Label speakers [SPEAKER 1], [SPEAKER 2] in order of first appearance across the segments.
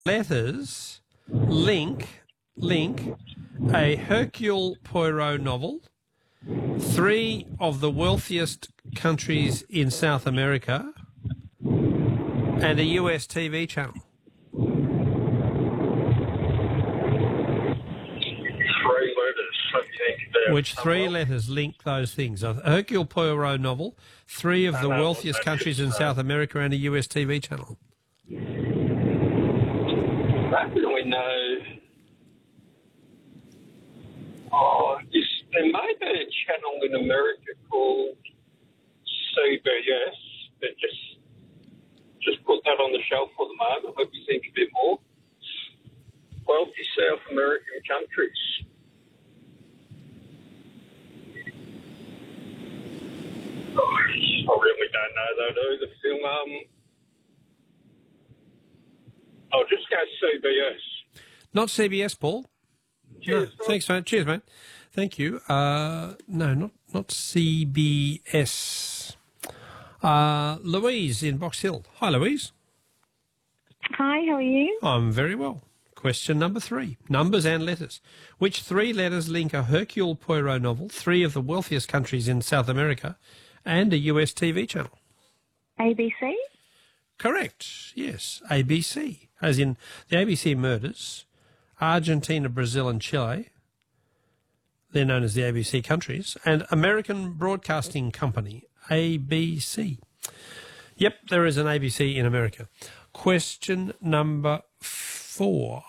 [SPEAKER 1] letters link a Hercule Poirot novel, 3 of the wealthiest countries in South America, and a US TV channel?
[SPEAKER 2] 3 letters. Let me think about
[SPEAKER 1] Which 3 letters link those things? A Hercule Poirot novel, 3 of the wealthiest countries in South America, and a US TV channel.
[SPEAKER 2] That really know. Oh, there may be a channel in America called CBS, but just put that on the shelf for the moment. Let me think a bit more. Wealthy South American countries. Oh, I really don't know that either, Phil. I'll just go CBS.
[SPEAKER 1] Not CBS, Paul.
[SPEAKER 2] Cheers,
[SPEAKER 1] No, thanks, mate. Cheers, mate. Thank you. No, not CBS. Louise in Box Hill. Hi, Louise.
[SPEAKER 3] Hi, how are you?
[SPEAKER 1] I'm very well. Question number 3. Numbers and letters. Which 3 letters link a Hercule Poirot novel, 3 of the wealthiest countries in South America, and a US TV channel?
[SPEAKER 3] ABC?
[SPEAKER 1] Correct. Yes, ABC. As in the ABC murders, Argentina, Brazil and Chile. They're known as the ABC countries. And American Broadcasting Company, ABC. Yep, there is an ABC in America. Question number 4.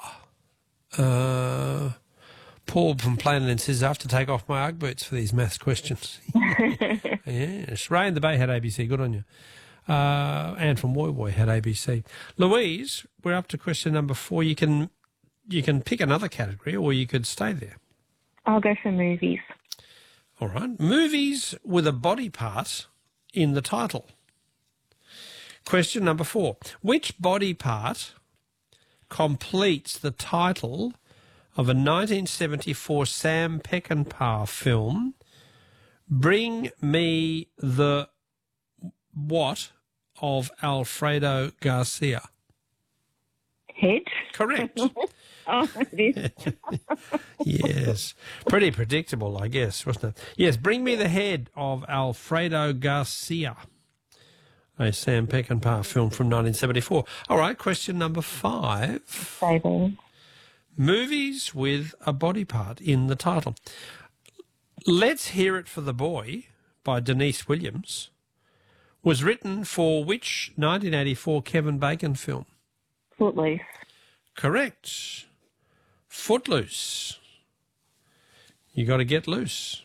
[SPEAKER 1] Paul from Plainland says, I have to take off my Ugg boots for these maths questions. Yes. Ray in the Bay had ABC. Good on you. Anne from Woy Woy had ABC. Louise, we're up to question number 4. You can pick another category or you could stay there.
[SPEAKER 3] I'll go for movies.
[SPEAKER 1] All right. Movies with a body part in the title. Question number 4. Which body part completes the title of a 1974 Sam Peckinpah film, Bring Me the What of Alfredo Garcia?
[SPEAKER 3] Head?
[SPEAKER 1] Correct.
[SPEAKER 3] Oh, it is.
[SPEAKER 1] Yes. Pretty predictable, I guess, wasn't it? Yes, Bring Me the Head of Alfredo Garcia, a Sam Peckinpah film from 1974. All right, question number 5.
[SPEAKER 3] Stable.
[SPEAKER 1] Movies with a body part in the title. Let's Hear It for the Boy by Denise Williams was written for which 1984 Kevin Bacon film?
[SPEAKER 3] Footloose.
[SPEAKER 1] Correct. Footloose. You got to get loose.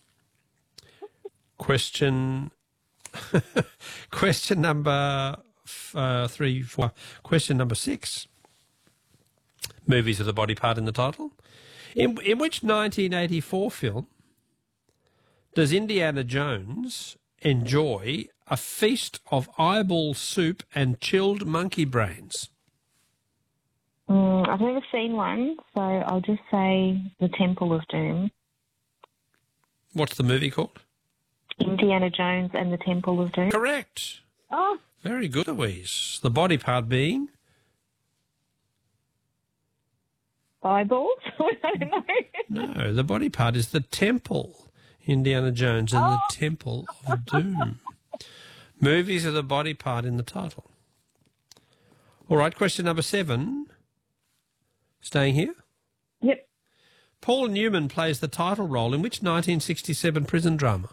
[SPEAKER 1] Question number 3, 4. Question number 6. Movies with a body part in the title. In which 1984 film does Indiana Jones enjoy a feast of eyeball soup and chilled monkey brains?
[SPEAKER 3] I've never seen one, so I'll just say The Temple of Doom.
[SPEAKER 1] What's the movie called?
[SPEAKER 3] Indiana Jones and the Temple of Doom.
[SPEAKER 1] Correct.
[SPEAKER 3] Oh,
[SPEAKER 1] Very good, Louise. The body part being?
[SPEAKER 3] eyeballs? I don't know.
[SPEAKER 1] No, the body part is the temple. Indiana Jones and the Temple of Doom. Movies are the body part in the title. All right, question number 7. Staying here?
[SPEAKER 3] Yep.
[SPEAKER 1] Paul Newman plays the title role in which 1967 prison drama?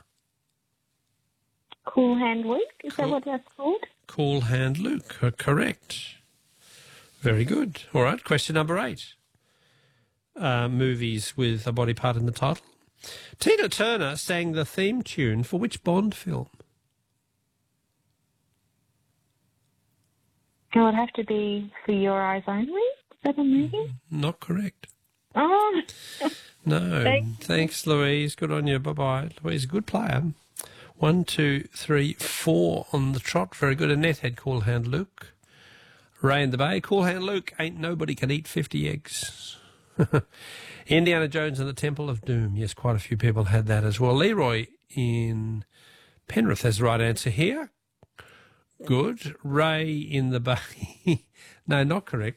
[SPEAKER 3] Cool Hand Luke? Is that what that's called?
[SPEAKER 1] Cool Hand Luke. Correct. Very good. All right, question number 8. Movies with a body part in the title. Tina Turner sang the theme tune for which Bond film?
[SPEAKER 3] It would have to be For Your Eyes Only? Is that a movie?
[SPEAKER 1] Not correct.
[SPEAKER 3] Oh.
[SPEAKER 1] No. Thanks, Louise. Good on you. Bye-bye. Louise, good player. 1, 2, 3, 4 on the trot. Very good. Annette had Cool Hand Luke. Ray in the Bay. Cool Hand Luke. Ain't nobody can eat 50 eggs. Indiana Jones and the Temple of Doom. Yes, quite a few people had that as well. Leroy in Penrith has the right answer here. Good. Ray in the Bay. No, not correct.